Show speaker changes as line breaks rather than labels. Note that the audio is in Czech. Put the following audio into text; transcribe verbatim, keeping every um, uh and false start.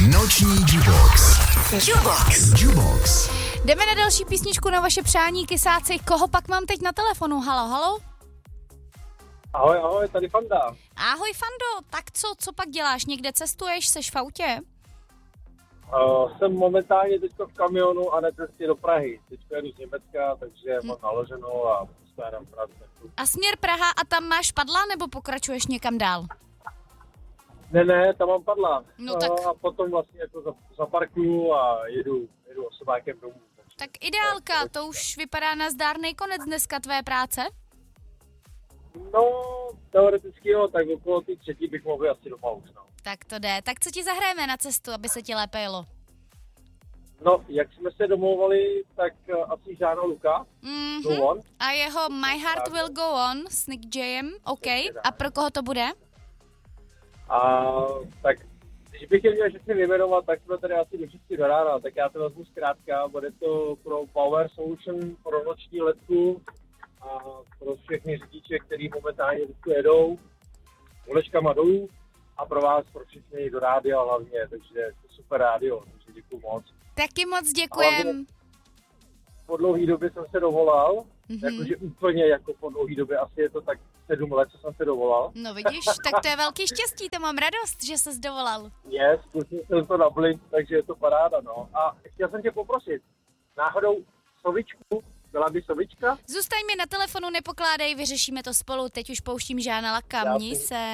Noční Jubox. Jubox. Jubox.
Jdeme na další písničku na vaše přání, kysáci. Koho pak mám teď na telefonu? Halo, halo?
Ahoj, ahoj, tady Fanda.
Ahoj, Fando. Tak co, co pak děláš? Někde cestuješ? Seš v autě?
Uh, jsem momentálně teď v kamionu a na cestě do Prahy. Teď jedu z Německa, takže hm. mám naloženou a směrem Praze.
A směr Praha a tam máš padla, nebo pokračuješ někam dál?
Ne, ne, tam mám padla.
No tak...
A potom vlastně jako zaparkuju a jedu, jedu osobákem domů. Takže...
Tak ideálka, to už vypadá na zdárnej konec dneska tvé práce?
No, teoreticky jo, tak okolo ty třetí bych mohl asi doma už, no.
Tak to jde. Tak co ti zahrajeme na cestu, aby se ti lépe jelo?
No, jak jsme se domlouvali, tak uh, asi Žána Luka.
Mm-hmm. A jeho My Heart Will Go On s Nick Jayem, OK. A pro koho to bude?
A tak, když bych je měl všechny vyjmenovat, tak jsme tady asi do šesti do rána, tak já to vezmu zkrátka. Bude to pro Power Solution, pro noční letku a pro všechny řidiče, kteří momentálně jedou kolečkama dolů a pro vás, pro všechny do rádia hlavně, takže to super rádio, takže děkuju moc.
Taky moc děkujem.
Po dlouhý době jsem se dovolal,
mm-hmm.
jakože úplně jako po dlouhý době, asi je to tak sedm let, co jsem se dovolal.
No vidíš, tak to je velký štěstí, to mám radost, že ses dovolal.
Je, zkusil jsem to na blink, takže je to paráda, no. A chtěl jsem tě poprosit, náhodou sovičku, byla by sovička?
Zůstaň mi na telefonu, nepokládej, vyřešíme to spolu, teď už pouštím Žána Laka, měj se.